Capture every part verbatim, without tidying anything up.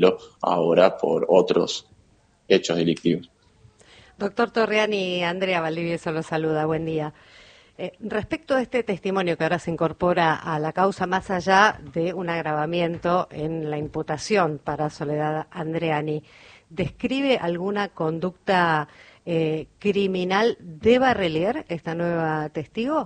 ahora por otros hechos delictivos. Doctor Torriani, Andrea Valdivieso lo saluda, buen día. Eh, respecto a este testimonio que ahora se incorpora a la causa, más allá de un agravamiento en la imputación para Soledad Andreani, ¿describe alguna conducta eh, criminal de Barrelier, esta nueva testigo?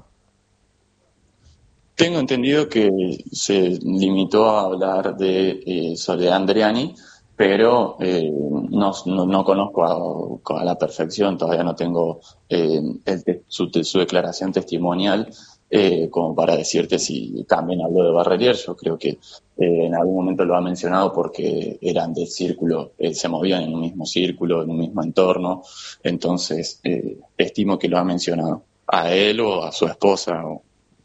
Tengo entendido que se limitó a hablar de eh, Soledad Andreani, pero eh, no, no, no conozco a, a la perfección, todavía no tengo eh, el, su, su declaración testimonial eh, como para decirte si también habló de Barrelier. Yo creo que eh, en algún momento lo ha mencionado porque eran del círculo, eh, se movían en un mismo círculo, en un mismo entorno, entonces eh, estimo que lo ha mencionado a él o a su esposa. O,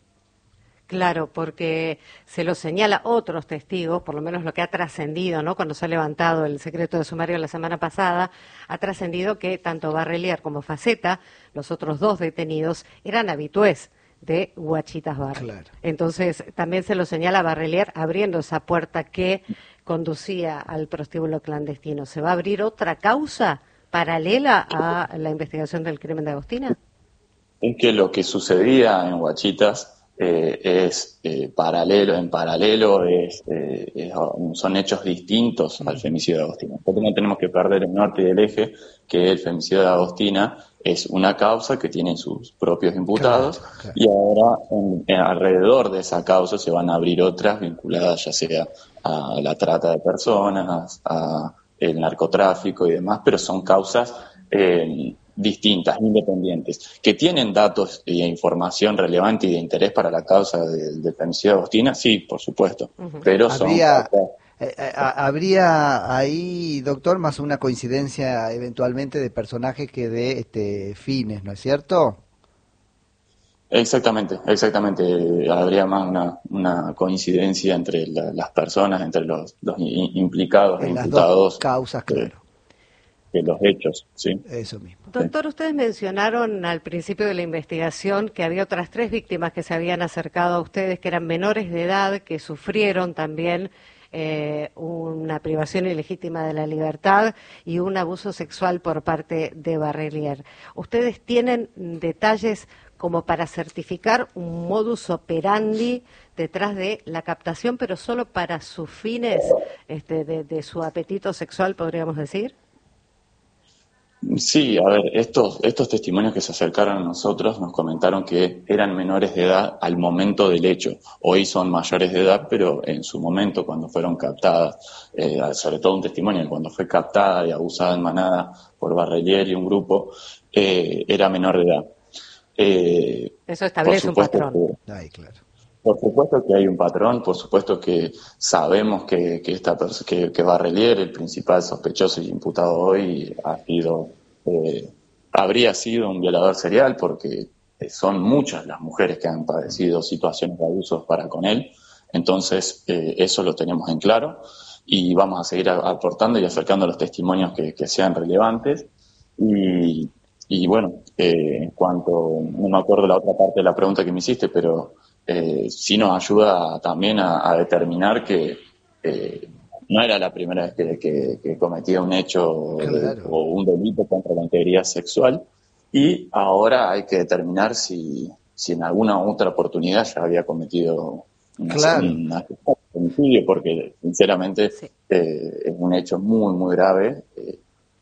Claro, porque se lo señala otros testigos, por lo menos lo que ha trascendido, ¿no? Cuando se ha levantado el secreto de sumario la semana pasada, ha trascendido que tanto Barrelier como Faceta, los otros dos detenidos, eran habitués de Guachitas Bar. Claro. Entonces, también se lo señala a Barrelier abriendo esa puerta que conducía al prostíbulo clandestino. ¿Se va a abrir otra causa paralela a la investigación del crimen de Agostina? Es que lo que sucedía en Guachitas Eh, es eh, paralelo, en paralelo es, eh, es, son hechos distintos al femicidio de Agostina. Porque no tenemos que perder el norte y el eje, que el femicidio de Agostina es una causa que tiene sus propios imputados, claro, claro. Y ahora en, en, alrededor de esa causa se van a abrir otras vinculadas ya sea a la trata de personas, a el narcotráfico y demás, pero son causas eh, distintas, independientes, que tienen datos e información relevante y de interés para la causa del de femicidio de Agostina, sí, por supuesto, uh-huh. Pero son ¿Habría, eh, eh, ¿Habría ahí, doctor, más una coincidencia eventualmente de personajes que de este, fines, ¿no es cierto? Exactamente, exactamente. Habría más una, una coincidencia entre la, las personas, entre los, los implicados en e las imputados. Dos causas, claro. Eh, de los hechos, sí. Eso mismo. Doctor, ustedes mencionaron al principio de la investigación que había otras tres víctimas que se habían acercado a ustedes, que eran menores de edad, que sufrieron también eh, una privación ilegítima de la libertad y un abuso sexual por parte de Barrelier. ¿Ustedes tienen detalles como para certificar un modus operandi detrás de la captación, pero solo para sus fines este, de, de su apetito sexual, podríamos decir? Sí, a ver, estos, estos testimonios que se acercaron a nosotros nos comentaron que eran menores de edad al momento del hecho. Hoy son mayores de edad, pero en su momento, cuando fueron captadas, eh, sobre todo un testimonio, cuando fue captada y abusada en manada por Barrelier y un grupo, eh, era menor de edad. Eh, Eso establece un patrón. Que, Ay, claro. Por supuesto que hay un patrón, por supuesto que sabemos que, que, esta, que, que Barrelier, el principal sospechoso y imputado hoy, ha sido, eh, habría sido un violador serial, porque son muchas las mujeres que han padecido situaciones de abusos para con él. Entonces, eh, eso lo tenemos en claro y vamos a seguir aportando y acercando los testimonios que, que sean relevantes. Y, y bueno, eh, en cuanto, no me acuerdo la otra parte de la pregunta que me hiciste, pero Eh, sí nos ayuda también a, a determinar que eh, no era la primera vez que, que, que cometía un hecho claro. de, o un delito contra la integridad sexual, y ahora hay que determinar si, si en alguna otra oportunidad ya había cometido una, claro. una, un homicidio, porque sinceramente sí. eh, es un hecho muy, muy grave. Eh,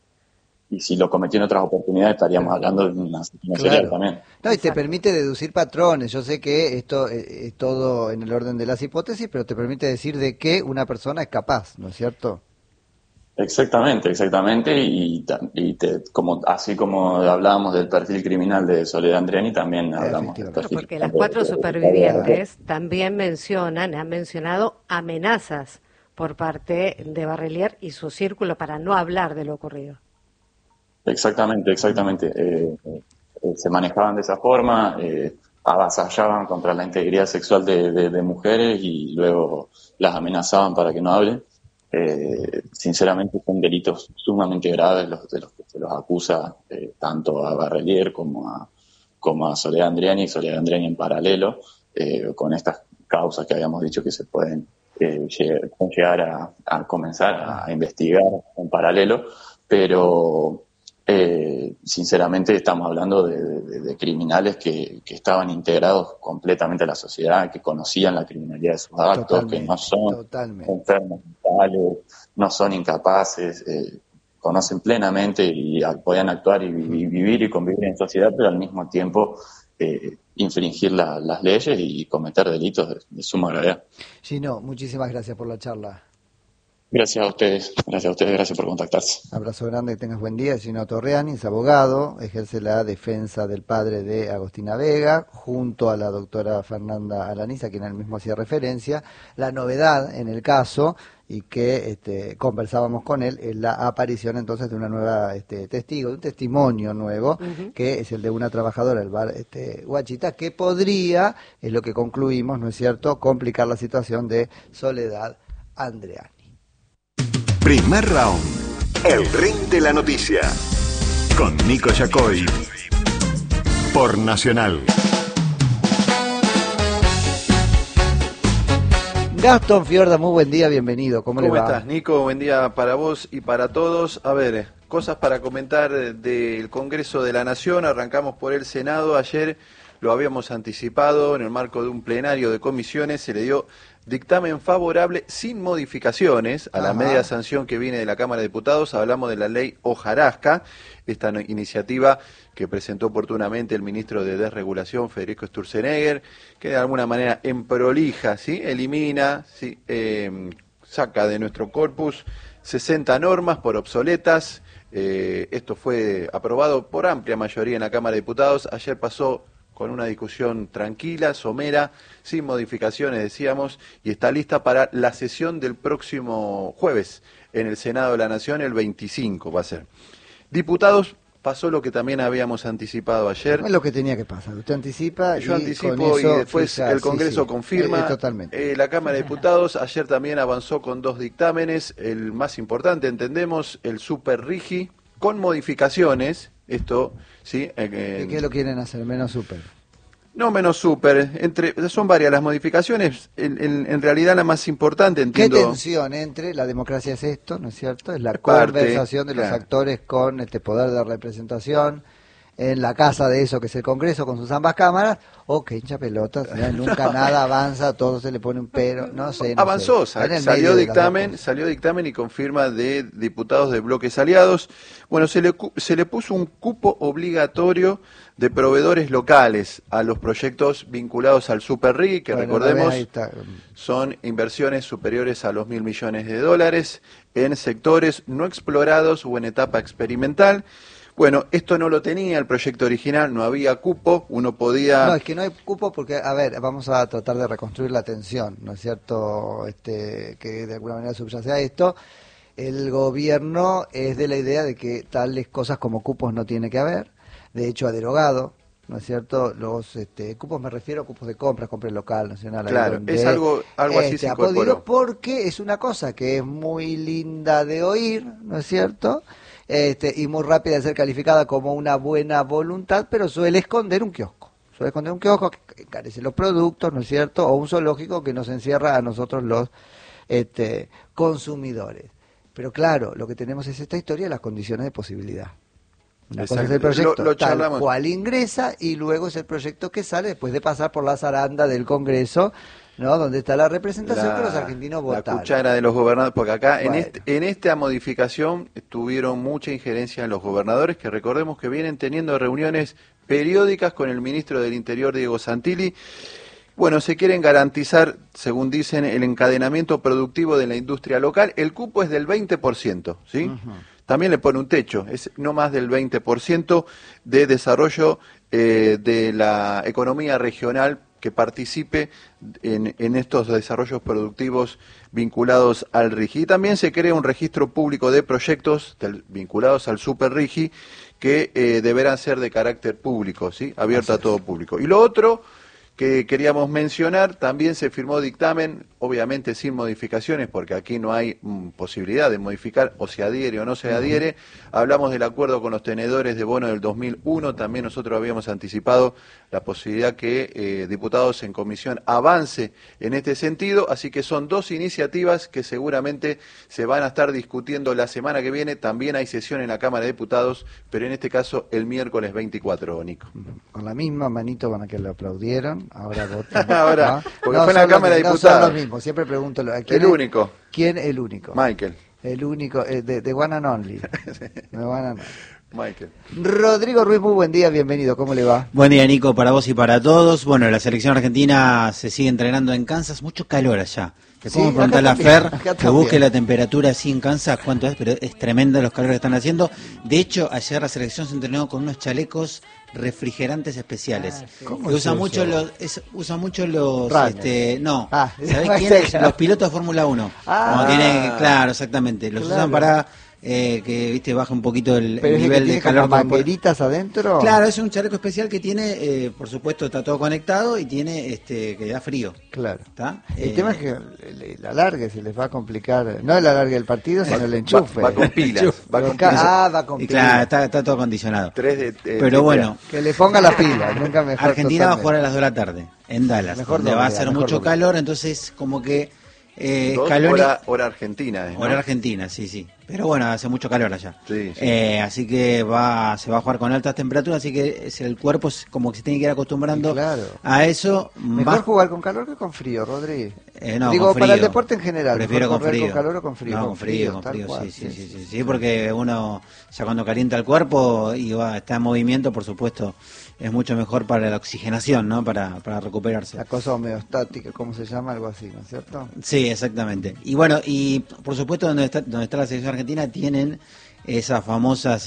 Y si lo cometió en otras oportunidades estaríamos hablando de una asesino claro. serial también. No, y te permite deducir patrones. Yo sé que esto es todo en el orden de las hipótesis, pero te permite decir de qué una persona es capaz, ¿no es cierto? Exactamente, exactamente. Y, y te, como así como hablábamos del perfil criminal de Soledad Andreani, también hablamos del perfil. Porque las cuatro supervivientes de... también mencionan, han mencionado amenazas por parte de Barrelier y su círculo para no hablar de lo ocurrido. Exactamente, exactamente. Eh, eh, se manejaban de esa forma, eh, avasallaban contra la integridad sexual de, de, de mujeres y luego las amenazaban para que no hablen. Eh, sinceramente son delitos sumamente graves los de los que se los acusa eh, tanto a Barrelier como a, como a Soledad Andreani y Soledad Andreani en paralelo, eh, con estas causas que habíamos dicho que se pueden eh, llegar a, a comenzar a investigar en paralelo, pero eh, sinceramente estamos hablando de, de, de criminales que, que estaban integrados completamente a la sociedad, que conocían la criminalidad de sus actos, totalmente, que no son totalmente. enfermos mentales, no son incapaces, eh, conocen plenamente y podían actuar y, y vivir y convivir en sociedad, pero al mismo tiempo eh, infringir la, las leyes y cometer delitos de, de suma gravedad. Gino, muchísimas gracias por la charla. Gracias a ustedes, gracias a ustedes, gracias por contactarse. Abrazo grande, que tengas buen día. Gino Torriani es abogado, ejerce la defensa del padre de Agostina Vega, junto a la doctora Fernanda Alaniz, a quien él mismo hacía referencia. La novedad en el caso, y que este, conversábamos con él, es la aparición entonces de una nueva este, testigo, de un testimonio nuevo, uh-huh. que es el de una trabajadora del bar este, Guachita, que podría, es lo que concluimos, ¿no es cierto?, complicar la situación de Soledad Andreani. Primer round, el ring de la noticia, con Nico Yacoy, por Nacional. Gastón Fiorda, muy buen día, bienvenido. ¿Cómo, ¿Cómo le va? estás, Nico? Buen día para vos y para todos. A ver, cosas para comentar del Congreso de la Nación. Arrancamos por el Senado. Ayer lo habíamos anticipado en el marco de un plenario de comisiones. Se le dio dictamen favorable sin modificaciones a la Ajá. media sanción que viene de la Cámara de Diputados. Hablamos de la ley Hojarasca, esta no, iniciativa que presentó oportunamente el ministro de Desregulación, Federico Sturzenegger, que de alguna manera en prolija, ¿sí? elimina, ¿sí? Eh, saca de nuestro corpus sesenta normas por obsoletas. Eh, esto fue aprobado por amplia mayoría en la Cámara de Diputados. Ayer pasó con una discusión tranquila, somera, sin modificaciones, decíamos, y está lista para la sesión del próximo jueves en el Senado de la Nación, el veinticinco va a ser. Diputados, pasó lo que también habíamos anticipado ayer. Es lo que tenía que pasar, usted anticipa. Yo y anticipo y después fija, el Congreso sí, sí, confirma. Eh, totalmente. Eh, la Cámara de Diputados ayer también avanzó con dos dictámenes, el más importante, entendemos, el Super Rigi, con modificaciones. Esto, sí. Eh, ¿Y qué lo quieren hacer? Menos súper. No menos súper. Entre, son varias las modificaciones. En, en, en realidad la más importante, entiendo. ¿Qué tensión entre la democracia es esto, no es cierto? Es la parte, conversación de claro. los actores con este poder de representación en la casa de eso que es el Congreso con sus ambas cámaras, o que hincha pelotas, ¿no? Nunca nada avanza, todo se le pone un pero, no sé. No Avanzó, sé. sal, salió dictamen, salió dictamen y confirma de diputados de bloques aliados. Bueno, se le, se le puso un cupo obligatorio de proveedores locales a los proyectos vinculados al Super R I G, que bueno, recordemos son inversiones superiores a los mil millones de dólares en sectores no explorados o en etapa experimental. Bueno, esto no lo tenía el proyecto original, no había cupo, uno podía... No, es que no hay cupo porque, a ver, vamos a tratar de reconstruir la tensión, ¿no es cierto?, este, que de alguna manera subyace a esto. El gobierno es de la idea de que tales cosas como cupos no tiene que haber, de hecho ha derogado, ¿no es cierto?, los este, cupos, me refiero a cupos de compras, compra local, nacional. Claro, donde, es algo, algo así este, se incorporó. Porque es una cosa que es muy linda de oír, ¿no es cierto?, Este, y muy rápida de ser calificada como una buena voluntad, pero suele esconder un kiosco. Suele esconder un kiosco que encarece los productos, ¿no es cierto? O un zoológico que nos encierra a nosotros los este, consumidores. Pero claro, lo que tenemos es esta historia de las condiciones de posibilidad. Una cosa es el proyecto lo, lo tal cual ingresa y luego es el proyecto que sale después de pasar por la zaranda del Congreso, ¿no? Donde está la representación la, que los argentinos votaron. La cuchara de los gobernadores, porque acá bueno. en, este, en esta modificación tuvieron mucha injerencia en los gobernadores, que recordemos que vienen teniendo reuniones periódicas con el ministro del Interior, Diego Santilli. Bueno, se quieren garantizar, según dicen, el encadenamiento productivo de la industria local. El cupo es del veinte por ciento, ¿sí? Uh-huh. También le pone un techo, es no más del veinte por ciento de desarrollo eh, de la economía regional que participe en, en estos desarrollos productivos vinculados al R I G I. Y también se crea un registro público de proyectos del, vinculados al Super R I G I que eh, deberán ser de carácter público, ¿sí? Abierto Así a todo es. público. Y lo otro que queríamos mencionar, también se firmó dictamen obviamente sin modificaciones, porque aquí no hay mm, posibilidad de modificar o se adhiere o no se adhiere. Hablamos del acuerdo con los tenedores de bono del dos mil uno, también nosotros habíamos anticipado la posibilidad que eh, diputados en comisión avance en este sentido, así que son dos iniciativas que seguramente se van a estar discutiendo la semana que viene. También hay sesión en la Cámara de Diputados, pero en este caso el miércoles veinticuatro, Nico. Con la misma manito van a que lo aplaudieron, ahora votan. Ahora, ¿no? porque No fue en la son Cámara los, de no Diputados. son los mismos, siempre pregunto. ¿quién El es, único. ¿Quién el único? Michael. El único, eh, de, de One and Only. De One and Only. Michael. Rodrigo Ruiz, muy buen día, bienvenido, ¿cómo le va? Buen día, Nico, para vos y para todos. Bueno, la selección argentina se sigue entrenando en Kansas, mucho calor allá. Le Sí, podemos preguntar a acá Fer también, acá que busque también. la temperatura así en Kansas, cuánto es, pero es tremenda los calores que están haciendo. De hecho, ayer la selección se entrenó con unos chalecos refrigerantes especiales. Ah, sí. ¿Cómo Que es usan eso? mucho los, es, usan mucho los, Runner. este, no, Ah, ¿sabés no quién? es ella. Los pilotos de Fórmula uno. Ah. Cuando tienen, claro, exactamente, los Claro. usan para eh, que, viste, baje un poquito el, Pero el es el que nivel tiene de calor. como corporal. mangueritas adentro. Claro, es un chaleco especial que tiene, eh, por supuesto, está todo conectado y tiene, este, que da frío. Claro. ¿Está? El Eh, tema es que el, el alargue se les va a complicar, no el alargue del partido, sino el enchufe. Va, va con pilas. Va con Ca- pilas. Ah, va con y pilas. claro, está, está todo acondicionado. Tres de, eh, Pero de- bueno, Que le ponga la pila, nunca mejor. Argentina va a totalmente. jugar a las dos de la tarde, en Dallas, Mejor donde va a doble, hacer mejor mucho doble. calor, entonces como que eh, dos Scaloni- hora, hora argentina. ¿eh, no? Hora Argentina, sí, sí. Pero bueno, hace mucho calor allá. Sí, sí. Eh, así que va, se va a jugar con altas temperaturas, así que es- el cuerpo es como que se tiene que ir acostumbrando Y claro. a eso. Mejor más- jugar con calor que con frío, Rodri. Eh, no, Digo, con para frío. el deporte en general. Prefiero mejor con correr frío. con calor o con frío. No, con frío, con tal frío, cual, sí, sí, sí, sí, sí, porque uno ya cuando calienta el cuerpo y va, está en movimiento, por supuesto, es mucho mejor para la oxigenación, ¿no? Para, para recuperarse. La cosa homeostática, ¿cómo se llama? Algo así, ¿no es cierto? Sí, exactamente. Y bueno, y por supuesto donde está, donde está la selección argentina tienen esas famosas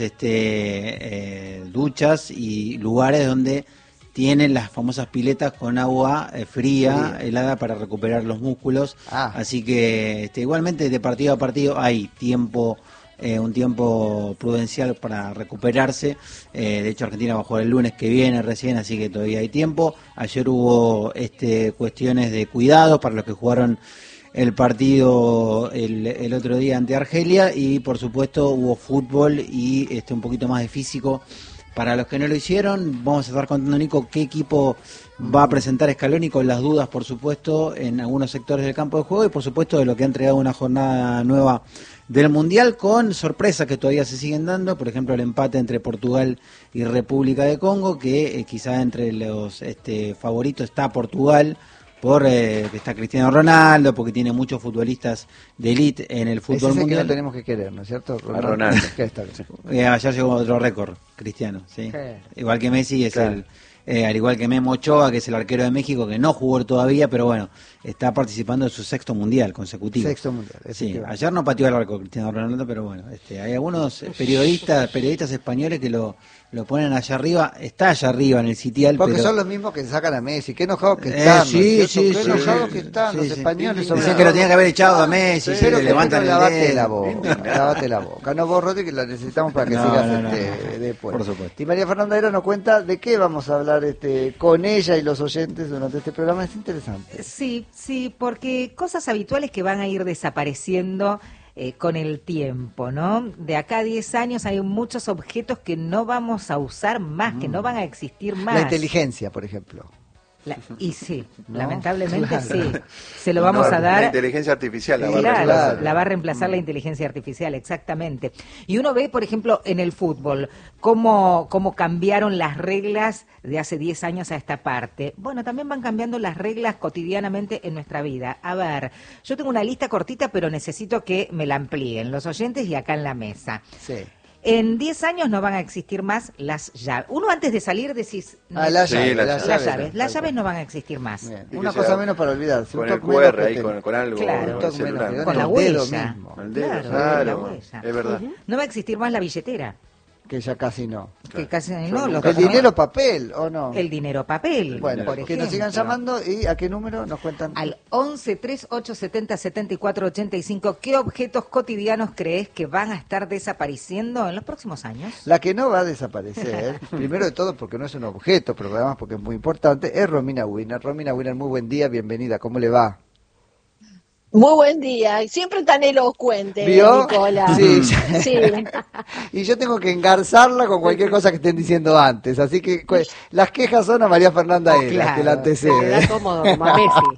este, eh, duchas y lugares donde tienen las famosas piletas con agua eh, fría, Fría. helada para recuperar los músculos. Ah. Así que este, igualmente de partido a partido hay tiempo, eh, un tiempo prudencial para recuperarse. Eh, de hecho Argentina va a jugar el lunes que viene recién, así que todavía hay tiempo. Ayer hubo este, cuestiones de cuidado para los que jugaron el partido el, el otro día ante Argelia y por supuesto hubo fútbol y este, un poquito más de físico. Para los que no lo hicieron, vamos a estar contando, Nico, qué equipo va a presentar Scaloni, con las dudas, por supuesto, en algunos sectores del campo de juego y, por supuesto, de lo que ha entregado una jornada nueva del Mundial, con sorpresas que todavía se siguen dando, por ejemplo, el empate entre Portugal y República de Congo, que eh, quizá entre los este, favoritos está Portugal, por eh, que está Cristiano Ronaldo, porque tiene muchos futbolistas de élite en el Ese fútbol es el que mundial. no tenemos que querer, ¿no es cierto? A Ronaldo. Que está bien. Eh, ayer llegó otro récord, Cristiano, ¿sí? Sí. Igual que Messi, es Claro. el, eh, al igual que Memo Ochoa, que es el arquero de México, que no jugó todavía, pero bueno, está participando en su sexto mundial consecutivo. Sexto mundial, Sí, efectivamente. ayer no pateó el arco Cristiano Ronaldo, pero bueno, este, hay algunos periodistas, periodistas españoles que lo, lo ponen allá arriba, está allá arriba en el sitial, Porque pero... son los mismos que sacan a Messi. Qué enojados que Eh, están. ¿no sí, es cierto? sí, Qué sí, enojados sí, que están sí, los sí. españoles. sobre Dicen todo. que lo tenía que haber echado a Messi, Sí, sí, pero le que levantan no el lavate dedo. la boca, lavate la boca. No vos, Rodri, que la necesitamos para que No, sigas no, no, este, no. después. Por supuesto. Y María Fernanda Era nos cuenta de qué vamos a hablar este, con ella y los oyentes durante este programa. Es interesante. Sí, sí, porque cosas habituales que van a ir desapareciendo eh, con el tiempo, ¿no? De acá a diez años hay muchos objetos que no vamos a usar más, que no van a existir más. La inteligencia, por ejemplo. La- y sí, ¿No? lamentablemente Claro. sí. Se lo vamos No, a La dar. inteligencia artificial la va a Claro, reemplazar. la va a reemplazar la inteligencia artificial, exactamente. Y uno ve, por ejemplo, en el fútbol, cómo, cómo cambiaron las reglas de hace diez años a esta parte. Bueno, también van cambiando las reglas cotidianamente en nuestra vida. A ver, yo tengo una lista cortita, pero necesito que me la amplíen los oyentes y acá en la mesa. Sí. En diez años no van a existir más las llaves. Uno antes de salir decís... Ah, las Sí, llaves. las Las las llaves, llaves, las tal llaves cual. no van a existir más. Bien. Y Una que cosa sea menos para olvidarse. Con Un el toque menos Q R que ahí, te- con, con algo. Claro. en Un el toque menos celular. que te- Con la el dedo huella. mismo. Con el dedo, Claro, claro, la huella. es verdad. No va a existir más la billetera. Que ya casi no. Que casi Yo no, nunca los El dos- dinero papel, ¿o no? el dinero papel, Bueno, por que ejemplo. nos sigan llamando y a qué número nos cuentan. Al once, treinta y ocho, setenta, setenta y cuatro, ochenta y cinco, ¿qué objetos cotidianos crees que van a estar desapareciendo en los próximos años? La que no va a desaparecer, primero de todo porque no es un objeto, pero además porque es muy importante, es Romina Wiener. Romina Wiener, muy buen día, bienvenida, ¿cómo le va? Muy buen día, siempre tan elocuente, ¿Vio? Nicola. Sí. Sí. Y yo tengo que engarzarla con cualquier cosa que estén diciendo antes, así que cu- las quejas son a María Fernanda Eras, Claro, que la Se antecede. queda cómodo como a Messi.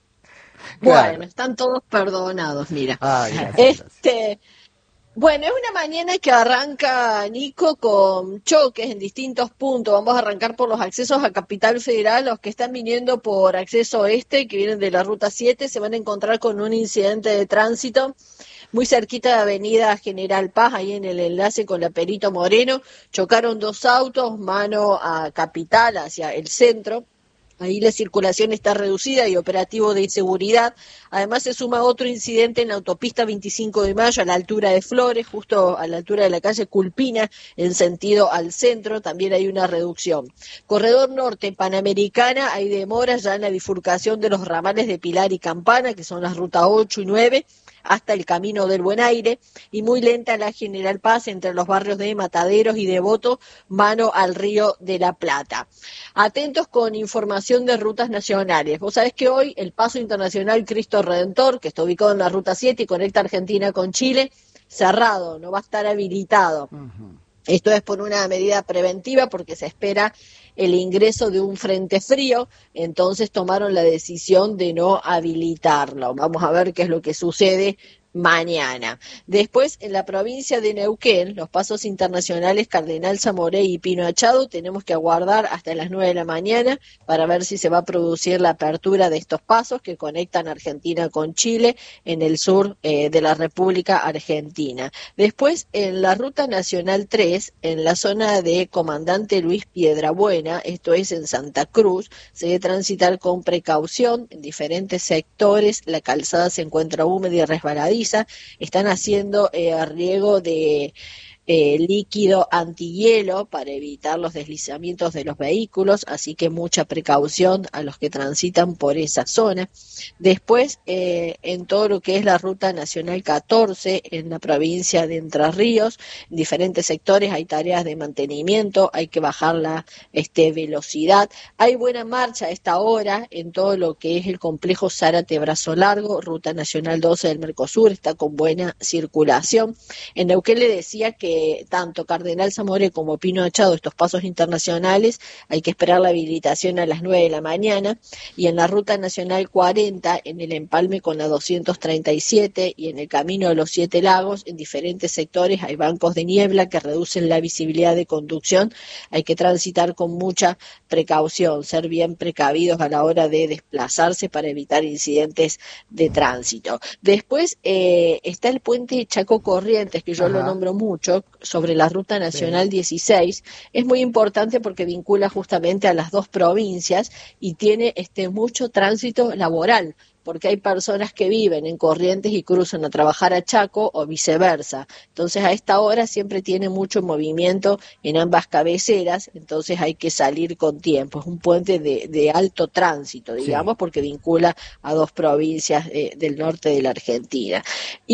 Claro. Bueno, están todos perdonados, mira. Ay, gracias, gracias. Este, bueno, es una mañana que arranca, Nico, con choques en distintos puntos. Vamos a arrancar por los accesos a Capital Federal. Los que están viniendo por acceso este, que vienen de la Ruta siete, se van a encontrar con un incidente de tránsito muy cerquita de Avenida General Paz, ahí en el enlace con la Perito Moreno. Chocaron dos autos, mano a Capital, hacia el centro. Ahí la circulación está reducida y operativo de seguridad. Además se suma otro incidente en la autopista veinticinco de mayo a la altura de Flores, justo a la altura de la calle Culpina, en sentido al centro, también hay una reducción. Corredor Norte Panamericana, hay demoras ya en la bifurcación de los ramales de Pilar y Campana, que son las rutas ocho y nueve, hasta el Camino del Buen Aire, y muy lenta la General Paz entre los barrios de Mataderos y Devoto, mano al Río de la Plata. Atentos con información de rutas nacionales. Vos sabés que hoy el Paso Internacional Cristo Redentor, que está ubicado en la Ruta siete y conecta Argentina con Chile, cerrado, no va a estar habilitado. Uh-huh. Esto es por una medida preventiva porque se espera el ingreso de un frente frío, entonces tomaron la decisión de no habilitarlo. Vamos a ver qué es lo que sucede mañana. Después, en la provincia de Neuquén, los pasos internacionales Cardenal Zamoré y Pino Achado, tenemos que aguardar hasta las nueve de la mañana para ver si se va a producir la apertura de estos pasos que conectan Argentina con Chile en el sur eh, de la República Argentina. Después, en la Ruta Nacional tres, en la zona de Comandante Luis Piedrabuena, esto es en Santa Cruz, se debe transitar con precaución en diferentes sectores. La calzada se encuentra húmeda y resbaladiza. Están haciendo eh, riego de eh, líquido antihielo para evitar los deslizamientos de los vehículos, así que mucha precaución a los que transitan por esa zona. Después, eh, en todo lo que es la Ruta Nacional catorce, en la provincia de Entre Ríos, en diferentes sectores hay tareas de mantenimiento, hay que bajar la este, velocidad. Hay buena marcha a esta hora en todo lo que es el complejo Zárate Brazo Largo, Ruta Nacional doce del Mercosur, está con buena circulación. En Neuquén le decía que tanto Cardenal Zamoré como Pino Achado, estos pasos internacionales, hay que esperar la habilitación a las nueve de la mañana, y en la Ruta Nacional cuarenta, en el empalme con la doscientos treinta y siete y en el Camino de los Siete Lagos, en diferentes sectores hay bancos de niebla que reducen la visibilidad de conducción, hay que transitar con mucha precaución, ser bien precavidos a la hora de desplazarse para evitar incidentes de tránsito. Después eh, está el puente Chaco Corrientes, que yo Ajá. lo nombro mucho, sobre la Ruta Nacional sí. dieciséis, es muy importante porque vincula justamente a las dos provincias y tiene este mucho tránsito laboral, porque hay personas que viven en Corrientes y cruzan a trabajar a Chaco o viceversa. Entonces a esta hora siempre tiene mucho movimiento en ambas cabeceras, entonces hay que salir con tiempo. Es un puente de, de alto tránsito, digamos, sí. porque vincula a dos provincias eh, del norte de la Argentina.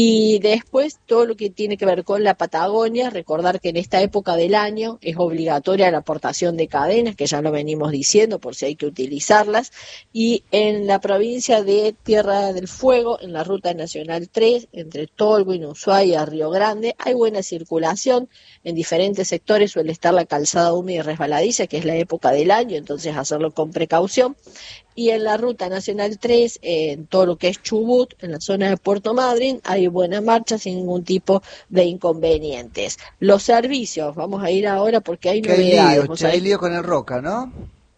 Y después todo lo que tiene que ver con la Patagonia, recordar que en esta época del año es obligatoria la aportación de cadenas, que ya lo venimos diciendo por si hay que utilizarlas, y en la provincia de Tierra del Fuego, en la Ruta Nacional tres, entre Tolwyn, Ushuaia, Río Grande, hay buena circulación. En diferentes sectores suele estar la calzada húmeda y resbaladiza, que es la época del año, entonces hacerlo con precaución. Y en la Ruta Nacional tres, eh, en todo lo que es Chubut, en la zona de Puerto Madryn, hay buena marcha sin ningún tipo de inconvenientes. Los servicios, vamos a ir ahora porque hay novedades. Hay lío, hay lío con el Roca, ¿no?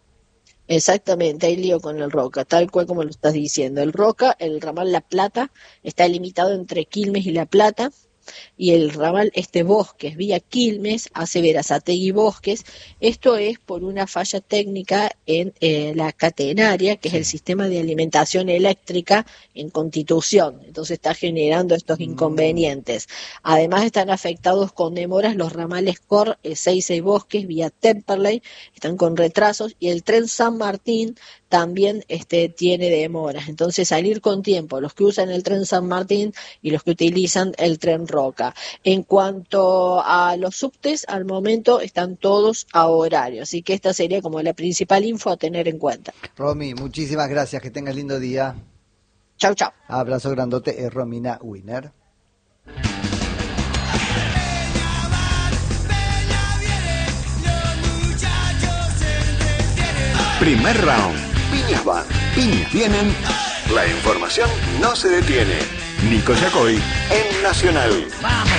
Exactamente, hay lío con el Roca, tal cual como lo estás diciendo. El Roca, el ramal La Plata, está limitado entre Quilmes y La Plata, y el ramal este Bosques, vía Quilmes, hace Verazategui Bosques. Esto es por una falla técnica en eh, la catenaria, que es el sistema de alimentación eléctrica en Constitución. Entonces está generando estos inconvenientes. Además están afectados con demoras los ramales Cor, eh, Seiza Bosques, vía Temperley, están con retrasos, y el tren San Martín también este, tiene demoras. Entonces salir con tiempo, los que usan el tren San Martín y los que utilizan el tren Roca. En cuanto a los subtes, al momento están todos a horario, así que esta sería como la principal info a tener en cuenta. Romy, muchísimas gracias, que tengas lindo día. Chau, chau. Abrazo grandote, es Romina Wiener. Primer round. Piñas van, piñas vienen. La información no se detiene. Nico Yacoy en Nacional. Vamos.